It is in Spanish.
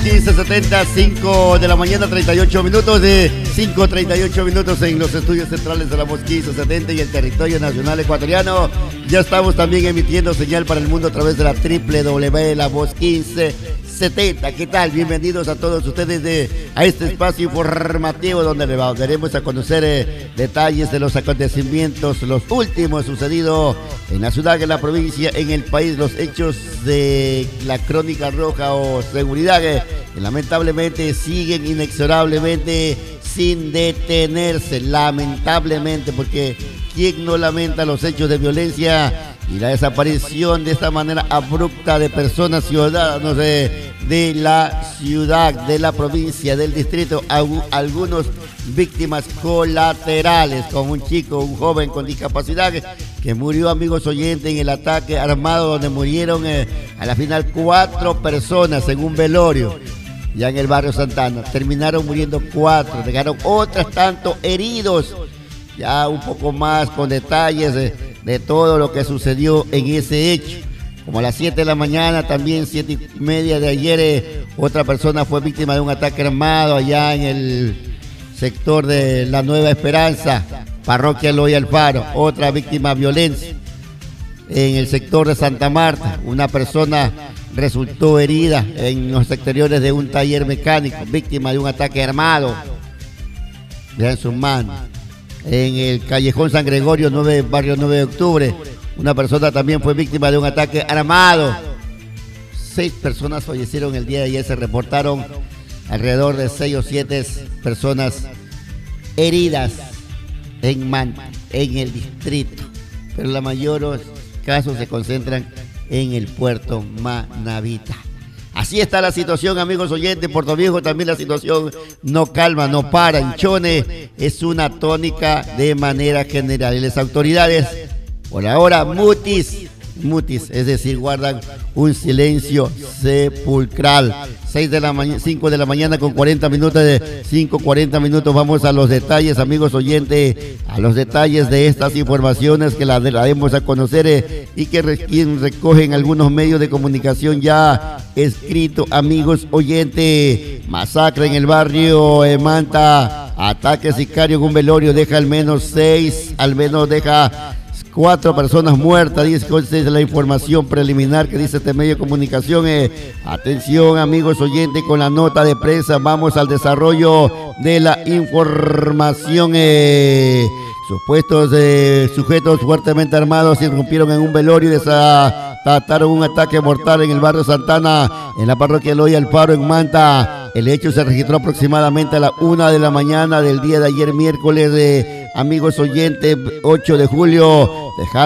15:70, 5 de la mañana, 38 minutos, de 5:38 minutos en los estudios centrales de la Voz 1570 y el territorio nacional ecuatoriano. Ya estamos también emitiendo señal para el mundo a través de la www.lavoz 1570. ¿Qué tal? Bienvenidos a todos ustedes a este espacio informativo donde le daremos a conocer detalles de los acontecimientos, los últimos sucedidos en la ciudad, en la provincia, en el país, los hechos de la crónica roja o seguridad que lamentablemente siguen inexorablemente sin detenerse, lamentablemente, porque ¿quién no lamenta los hechos de violencia y la desaparición de esta manera abrupta de personas, ciudadanos de la ciudad, de la provincia, del distrito? Algunos víctimas colaterales, como un chico, un joven con discapacidad que murió, amigos oyentes, en el ataque armado donde murieron a la final 4 personas en un velorio ya en el barrio Santana. Terminaron muriendo 4, dejaron otras tantos heridos. Ya un poco más con detalles de todo lo que sucedió en ese hecho. Como a las 7 de la mañana, también 7:30 de ayer, otra persona fue víctima de un ataque armado allá en el sector de La Nueva Esperanza, parroquia Eloy Alfaro. Otra víctima de violencia en el sector de Santa Marta. Una persona resultó herida en los exteriores de un taller mecánico, víctima de un ataque armado. Vean sus manos. En el callejón San Gregorio, barrio 9 de octubre, una persona también fue víctima de un ataque armado. 6 personas fallecieron el día de ayer. Se reportaron alrededor de 6 o 7 personas heridas en Manta, en el distrito, pero la mayor casos se concentran en el puerto Manavita. Así está la situación, amigos oyentes. Puerto Viejo también la situación no calma, no para. En Chone es una tónica de manera general. Y las autoridades, por ahora, mutis, es decir, guardan un silencio sepulcral. 5 de la mañana con 40 minutos, de 5:40 minutos. Vamos a los detalles, amigos oyentes, a los detalles de estas informaciones que las daremos a conocer y que recogen algunos medios de comunicación ya escrito, amigos oyentes. Masacre en el barrio Manta, ataque sicario en un velorio, deja al menos 4 personas muertas, dice la información preliminar que dice este medio de comunicación. Atención, amigos oyentes, con la nota de prensa vamos al desarrollo de la información. Supuestos sujetos fuertemente armados irrumpieron en un velorio y desataron un ataque mortal en el barrio Santana, en la parroquia Eloy Alfaro, en Manta. El hecho se registró aproximadamente a la 1 de la mañana del día de ayer, miércoles, amigos oyentes, 8 de julio.